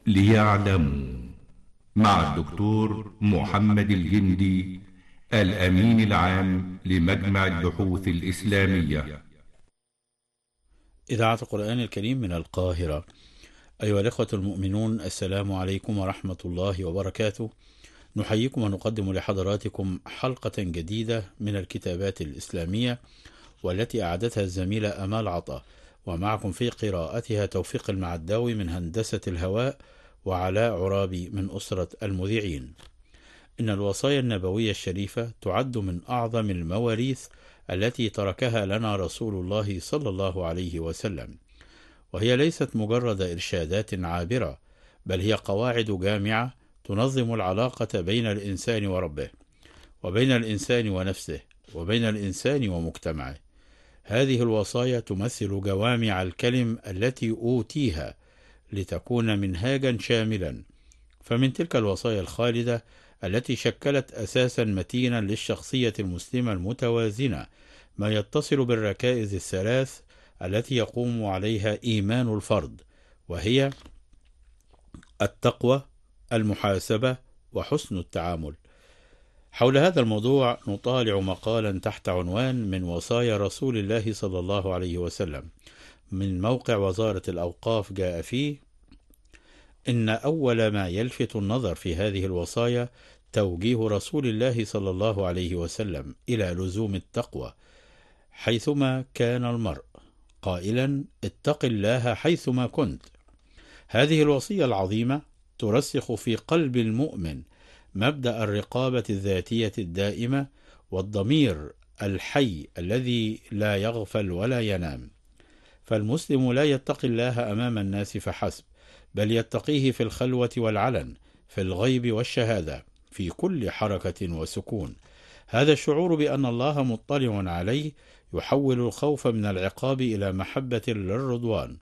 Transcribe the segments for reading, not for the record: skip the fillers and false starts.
ليعلموا، مع الدكتور محمد الجندي، الأمين العام لمجمع البحوث الإسلامية. إذاعة القرآن الكريم من القاهرة. أيها الإخوة المؤمنون، السلام عليكم ورحمة الله وبركاته. نحييكم ونقدم لحضراتكم حلقة جديدة من الكتابات الإسلامية، والتي أعدتها الزميلة أمال عطا، ومعكم في قراءتها توفيق المعداوي من هندسة الهواء، وعلاء عرابي من أسرة المذيعين. إن الوصايا النبوية الشريفة تعد من أعظم المواريث التي تركها لنا رسول الله صلى الله عليه وسلم، وهي ليست مجرد إرشادات عابرة، بل هي قواعد جامعة تنظم العلاقة بين الإنسان وربه، وبين الإنسان ونفسه، وبين الإنسان ومجتمعه. هذه الوصايا تمثل جوامع الكلم التي أوتيها لتكون منهاجا شاملا. فمن تلك الوصايا الخالدة التي شكلت أساسا متينا للشخصية المسلمة المتوازنة ما يتصل بالركائز الثلاث التي يقوم عليها إيمان الفرد، وهي التقوى، المحاسبة، وحسن التعامل. حول هذا الموضوع نطالع مقالا تحت عنوان من وصايا رسول الله صلى الله عليه وسلم من موقع وزارة الأوقاف. جاء فيه: إن أول ما يلفت النظر في هذه الوصايا توجيه رسول الله صلى الله عليه وسلم إلى لزوم التقوى حيثما كان المرء، قائلا: اتق الله حيثما كنت. هذه الوصية العظيمة ترسخ في قلب المؤمن مبدأ الرقابة الذاتية الدائمة، والضمير الحي الذي لا يغفل ولا ينام. فالمسلم لا يتقي الله أمام الناس فحسب، بل يتقيه في الخلوة والعلن، في الغيب والشهادة، في كل حركة وسكون. هذا الشعور بأن الله مطلع عليه يحول الخوف من العقاب إلى محبة للرضوان،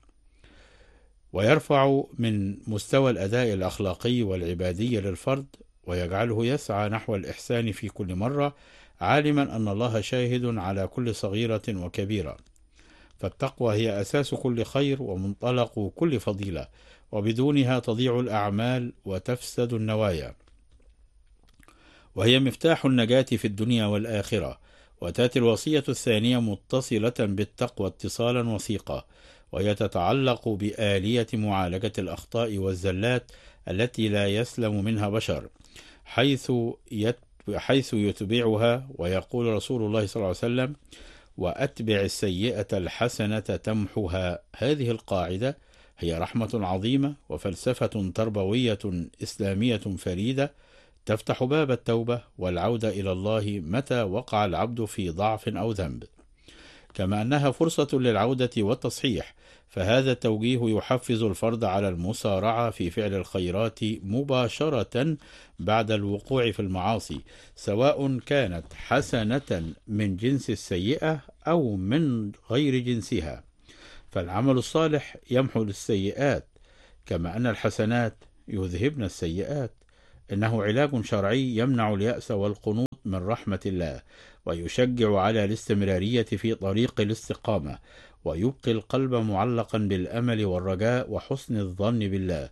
ويرفع من مستوى الأداء الأخلاقي والعبادي للفرد، ويجعله يسعى نحو الإحسان في كل مرة، عالما أن الله شاهد على كل صغيرة وكبيرة. فالتقوى هي أساس كل خير ومنطلق كل فضيلة، وبدونها تضيع الأعمال وتفسد النوايا، وهي مفتاح النجاة في الدنيا والآخرة. وتأتي الوصية الثانية متصلة بالتقوى اتصالا وثيقا، وهي تتعلق بآلية معالجة الأخطاء والزلات التي لا يسلم منها بشر، حيث يتبعها. ويقول رسول الله صلى الله عليه وسلم: وأتبع السيئة الحسنة تمحها. هذه القاعدة هي رحمة عظيمة وفلسفة تربوية إسلامية فريدة، تفتح باب التوبة والعودة إلى الله متى وقع العبد في ضعف أو ذنب، كما أنها فرصة للعودة والتصحيح. فهذا التوجيه يحفز الفرد على المسارعة في فعل الخيرات مباشرة بعد الوقوع في المعاصي، سواء كانت حسنة من جنس السيئة أو من غير جنسها. فالعمل الصالح يمحو السيئات، كما أن الحسنات يذهبن السيئات. إنه علاج شرعي يمنع اليأس والقنوط من رحمة الله، ويشجع على الاستمرارية في طريق الاستقامة، ويبقي القلب معلقا بالأمل والرجاء وحسن الظن بالله،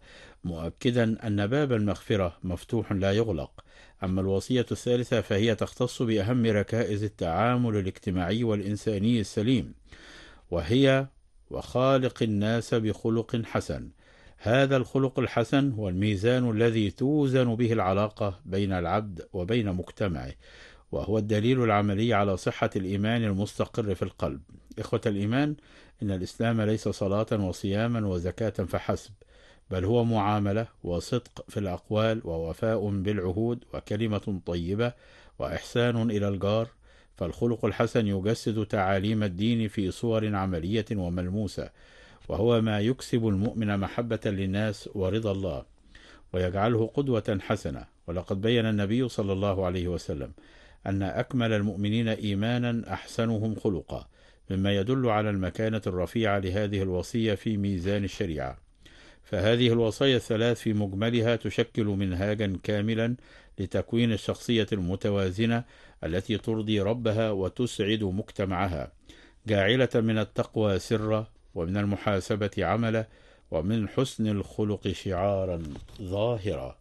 مؤكدا أن باب المغفرة مفتوح لا يغلق. أما الوصية الثالثة فهي تختص بأهم ركائز التعامل الاجتماعي والإنساني السليم، وهي: وخالق الناس بخلق حسن. هذا الخلق الحسن هو الميزان الذي توزن به العلاقة بين العبد وبين مجتمعه، وهو الدليل العملي على صحة الإيمان المستقر في القلب. إخوة الإيمان، إن الإسلام ليس صلاة وصياما وزكاة فحسب، بل هو معاملة وصدق في الأقوال، ووفاء بالعهود، وكلمة طيبة، وإحسان إلى الجار. فالخلق الحسن يجسد تعاليم الدين في صور عملية وملموسة، وهو ما يكسب المؤمن محبة للناس ورضا الله، ويجعله قدوة حسنة. ولقد بين النبي صلى الله عليه وسلم أن أكمل المؤمنين إيمانا أحسنهم خلقا، مما يدل على المكانة الرفيعة لهذه الوصية في ميزان الشريعة. فهذه الوصايا الثلاث في مجملها تشكل منهاجا كاملا لتكوين الشخصية المتوازنة التي ترضي ربها وتسعد مجتمعها، جاعلة من التقوى سرا، ومن المحاسبة عملا، ومن حسن الخلق شعارا ظاهرا.